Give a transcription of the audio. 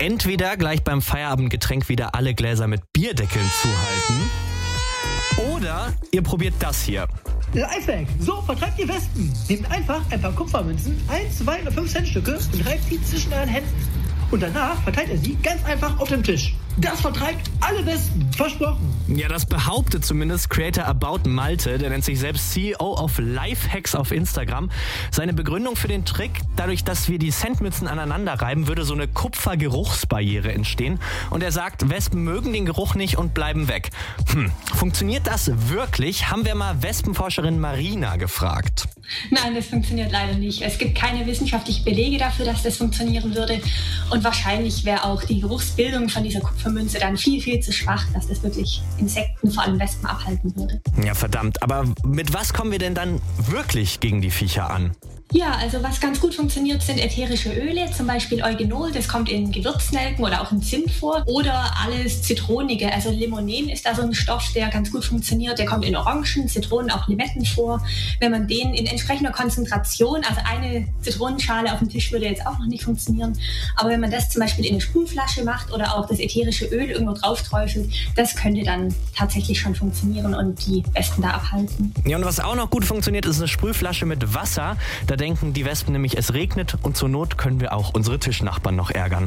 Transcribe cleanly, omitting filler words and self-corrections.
Entweder gleich beim Feierabendgetränk wieder alle Gläser mit Bierdeckeln zuhalten oder ihr probiert das hier. Lifehack, so vertreibt ihr Wespen. Nehmt einfach ein paar Kupfermünzen, 1, 2 oder 5 Cent Stücke und reibt sie zwischen euren Händen. Und danach verteilt ihr sie ganz einfach auf dem Tisch. Das vertreibt alle Wespen, versprochen. Ja, das behauptet zumindest Creator About Malte, der nennt sich selbst CEO of Lifehacks auf Instagram. Seine Begründung für den Trick, dadurch, dass wir die Centmünzen aneinander reiben, würde so eine Kupfergeruchsbarriere entstehen. Und er sagt, Wespen mögen den Geruch nicht und bleiben weg. Funktioniert das wirklich? Haben wir mal Wespenforscherin Marina gefragt. Nein, das funktioniert leider nicht. Es gibt keine wissenschaftlichen Belege dafür, dass das funktionieren würde. Und wahrscheinlich wäre auch die Geruchsbildung von dieser Kupfermünze dann viel, viel zu schwach, dass das wirklich Insekten, vor allem Wespen, abhalten würde. Ja, verdammt. Aber mit was kommen wir denn dann wirklich gegen die Viecher an? Ja, also was ganz gut funktioniert, sind ätherische Öle, zum Beispiel Eugenol, das kommt in Gewürznelken oder auch in Zimt vor. Oder alles Zitronige, also Limonen ist da so ein Stoff, der ganz gut funktioniert. Der kommt in Orangen, Zitronen, auch Limetten vor. Wenn man den in entsprechender Konzentration, also eine Zitronenschale auf dem Tisch würde jetzt auch noch nicht funktionieren. Aber wenn man das zum Beispiel in eine Sprühflasche macht oder auch das ätherische Öl irgendwo drauf träufelt, das könnte dann tatsächlich schon funktionieren und die Wespen da abhalten. Ja, und was auch noch gut funktioniert, ist eine Sprühflasche mit Wasser. Da denken die Wespen nämlich, es regnet und zur Not können wir auch unsere Tischnachbarn noch ärgern.